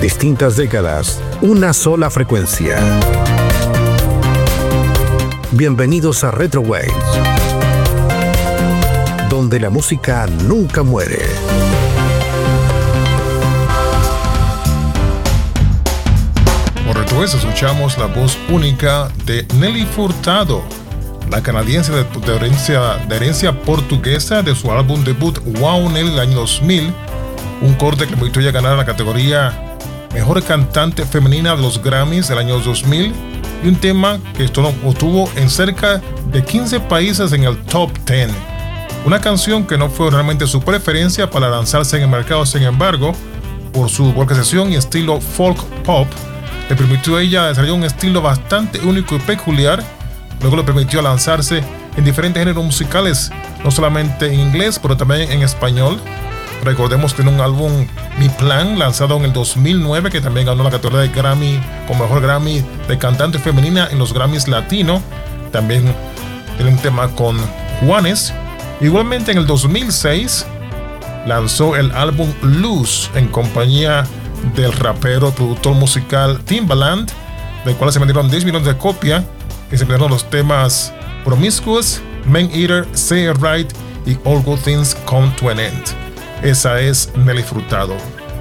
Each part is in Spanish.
distintas décadas, una sola frecuencia. Bienvenidos a Retro Waves, donde la música nunca muere. Por Retro Waves escuchamos la voz única de Nelly Furtado, la canadiense de herencia portuguesa, de su álbum debut Wow Nelly del año 2000, un corte que permitió ella ganar la categoría Mejor Cantante Femenina de los Grammys del año 2000, y un tema que obtuvo en cerca de 15 países en el Top 10. Una canción que no fue realmente su preferencia para lanzarse en el mercado, sin embargo, por su orquestación y estilo folk pop, le permitió a ella desarrollar un estilo bastante único y peculiar. Luego le permitió lanzarse en diferentes géneros musicales, no solamente en inglés, pero también en español. Recordemos que tiene un álbum, Mi Plan, lanzado en el 2009, que también ganó la categoría de Grammy como mejor Grammy de cantante femenina en los Grammys Latino. También tiene un tema con Juanes. Igualmente en el 2006 lanzó el álbum Luz en compañía del rapero productor musical Timbaland, del cual se vendieron 10 millones de copias, que se vendieron los temas Promiscuous, Man Eater, Say It Right y All Good Things Come to an End. Esa es Nelly Furtado.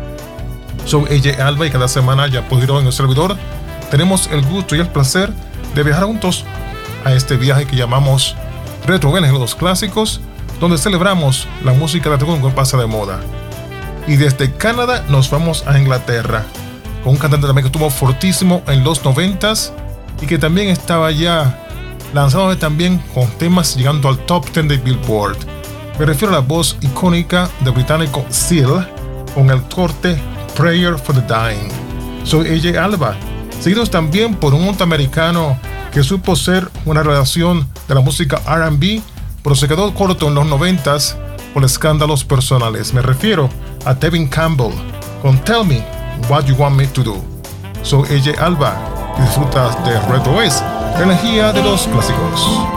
Soy AJ Alba y cada semana, ya pudieron en el servidor, tenemos el gusto y el placer de viajar juntos a este viaje que llamamos Retro Waves de los clásicos, donde celebramos la música de que pasa de moda. Y desde Canadá nos vamos a Inglaterra, con un cantante también que estuvo fortísimo en los 90s y que también estaba ya lanzado también con temas llegando al top 10 de Billboard. Me refiero a la voz icónica del británico Seal con el corte Prayer for the Dying. Soy AJ Alba, seguidos también por un norteamericano que supo ser una relación de la música R&B, pero se quedó corto en los 90s por escándalos personales. Me refiero a Tevin Campbell con Tell Me What You Want Me to Do. Soy AJ Alba y disfrutas de Retro Waves, energía de los clásicos.